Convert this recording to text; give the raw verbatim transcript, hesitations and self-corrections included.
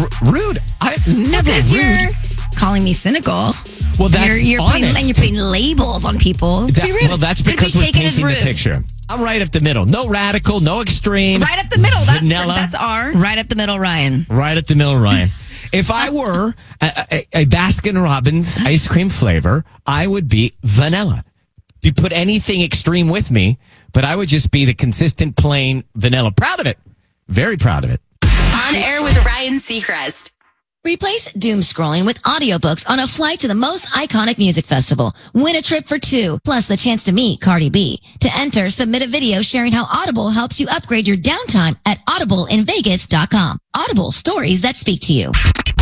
R- rude. I'm never Because rude. you're calling me cynical. Well, that's you're, you're honest. Putting, and you're putting labels on people. That- Be rude. well, that's Could because be we're taken as painting the rude. picture. I'm right up the middle. No radical, no extreme. Right up the middle. That's Vanilla. that's R. Right up the middle, Ryan. Right at the middle, Ryan. If I were a, a, a Baskin Robbins ice cream flavor, I would be vanilla. You put anything extreme with me, but I would just be the consistent plain vanilla. Proud of it. Very proud of it. On air with Ryan Seacrest. Replace doom scrolling with audiobooks on a flight to the most iconic music festival. Win a trip for two, plus the chance to meet Cardi B. To enter, submit a video sharing how Audible helps you upgrade your downtime at audible in vegas dot com. Audible, stories that speak to you.